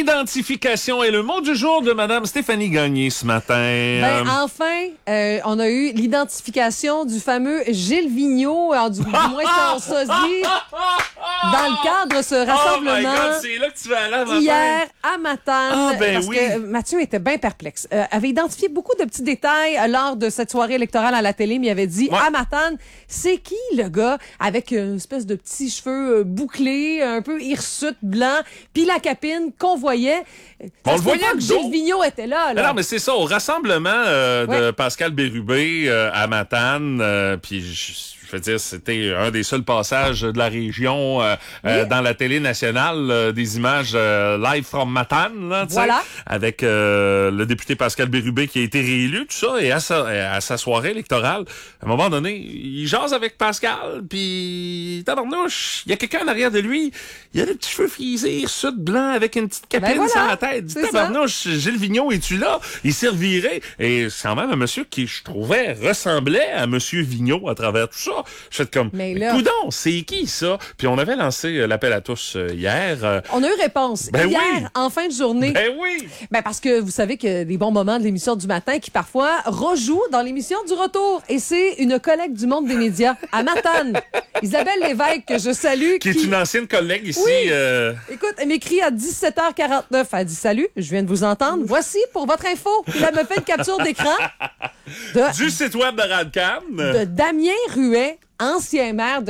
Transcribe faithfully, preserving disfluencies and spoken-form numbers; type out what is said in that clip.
l'identification est le mot du jour de Madame Stéphanie Gagné ce matin. Ben, enfin, euh, on a eu l'identification du fameux Gilles Vigneault, euh, du, du moins son sosie, dans le cadre de ce rassemblement. Oh my God, c'est là que tu vas aller à matin. Hier, à Matane, Ah, ben parce oui. que Mathieu était bien perplexe. Euh, avait identifié beaucoup de petits détails euh, lors de cette soirée électorale à la télé, mais il avait dit, Ouais. à Matane, c'est qui le gars avec une espèce de petits cheveux euh, bouclés, un peu hirsutes, blancs, puis la capine qu'on voyait. On Ça le se peut voyait pas que de Gilles dos. Vigneault était là. là. Non, non, mais c'est ça, au rassemblement euh, de Ouais. Pascal Bérubé euh, à Matane, euh, puis je, je veux dire, c'était un des seuls passages de la région euh, euh, Oui. dans la télé nationale, euh, des images euh, live from Matane, là, tu sais, Voilà. avec euh, le député Pascal Bérubé qui a été réélu, tout ça, et à sa, à sa soirée électorale, à un moment donné, il jase avec Pascal, puis tabarnouche, il y a quelqu'un en arrière de lui, il a des petits cheveux frisés, sud blanc, avec une petite capine Ben voilà, sur la tête. c'est ça. Tabarnouche, Gilles Vigneault, es-tu là? Il servirait. Et c'est quand même un monsieur qui, je trouvais, ressemblait à monsieur Vigneault à travers tout ça. Je fais comme, Mais mais là- coudonc, c'est qui ça? Puis on avait lancé euh, l'appel à tous euh, hier. euh, On a eu réponse Ben hier, oui. en fin de journée. ben oui! Ben parce que vous savez que des bons moments de l'émission du matin qui parfois rejouent dans l'émission du retour. Et c'est une collègue du monde des médias à Matane, Isabelle Lévesque, que je salue. Qui est une ancienne collègue ici. Oui. euh, Écoute, elle m'écrit à dix-sept heures quarante-neuf. Elle dit salut, je viens de vous entendre. Voici pour votre info. Puis elle me fait une capture d'écran de, du site web de Radcam. de Damien Ruet, ancien maire de